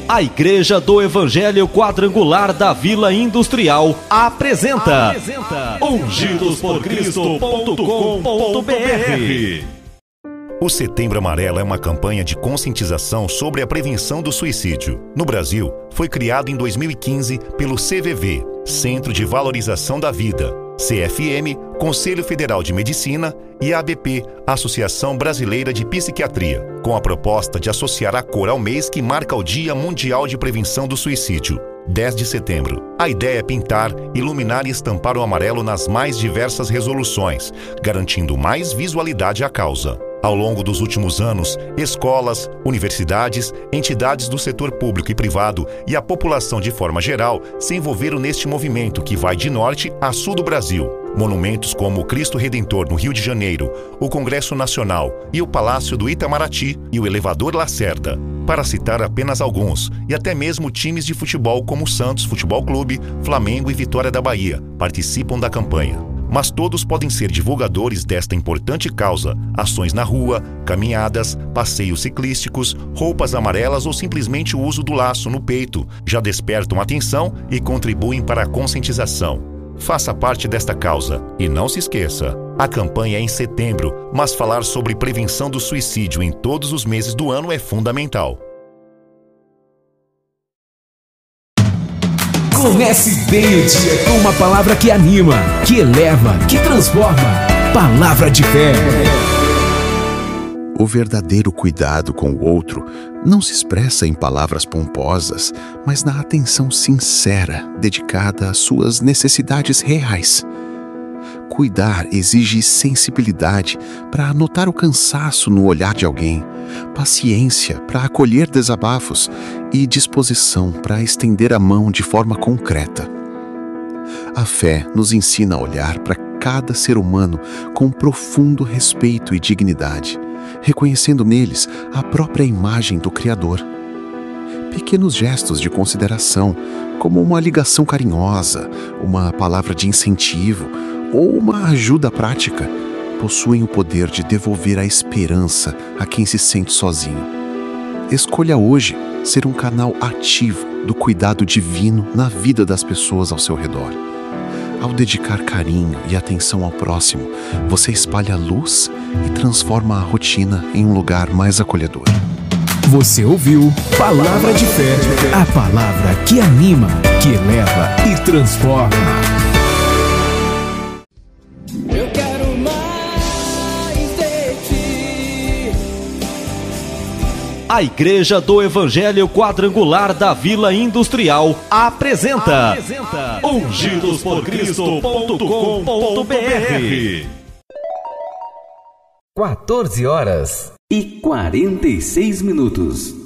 A Igreja do Evangelho Quadrangular da Vila Industrial apresenta ungidosporcristo.com.br. O Setembro Amarelo é uma campanha de conscientização sobre a prevenção do suicídio. No Brasil, foi criado em 2015 pelo CVV, Centro de Valorização da Vida, CFM, Conselho Federal de Medicina, e a ABP, Associação Brasileira de Psiquiatria, com a proposta de associar a cor ao mês que marca o Dia Mundial de Prevenção do Suicídio, 10 de setembro. A ideia é pintar, iluminar e estampar o amarelo nas mais diversas resoluções, garantindo mais visualidade à causa. Ao longo dos últimos anos, escolas, universidades, entidades do setor público e privado e a população de forma geral se envolveram neste movimento que vai de norte a sul do Brasil. Monumentos como o Cristo Redentor no Rio de Janeiro, o Congresso Nacional e o Palácio do Itamaraty e o Elevador Lacerda, para citar apenas alguns, e até mesmo times de futebol como Santos Futebol Clube, Flamengo e Vitória da Bahia participam da campanha. Mas todos podem ser divulgadores desta importante causa. Ações na rua, caminhadas, passeios ciclísticos, roupas amarelas ou simplesmente o uso do laço no peito já despertam atenção e contribuem para a conscientização. Faça parte desta causa e não se esqueça, a campanha é em setembro, mas falar sobre prevenção do suicídio em todos os meses do ano é fundamental. Comece bem o dia com uma palavra que anima, que eleva, que transforma. Palavra de fé. O verdadeiro cuidado com o outro não se expressa em palavras pomposas, mas na atenção sincera, dedicada às suas necessidades reais. Cuidar exige sensibilidade para notar o cansaço no olhar de alguém, paciência para acolher desabafos e disposição para estender a mão de forma concreta. A fé nos ensina a olhar para cada ser humano com profundo respeito e dignidade, reconhecendo neles a própria imagem do Criador. Pequenos gestos de consideração, como uma ligação carinhosa, uma palavra de incentivo ou uma ajuda prática, possuem o poder de devolver a esperança a quem se sente sozinho. Escolha hoje ser um canal ativo do cuidado divino na vida das pessoas ao seu redor. Ao dedicar carinho e atenção ao próximo, você espalha a luz e transforma a rotina em um lugar mais acolhedor. Você ouviu Palavra de Fé, a palavra que anima, que eleva e transforma. Eu quero mais de ti. A Igreja do Evangelho Quadrangular da Vila Industrial apresenta ungidosporcristo.com.br. 14 horas e 46 minutos.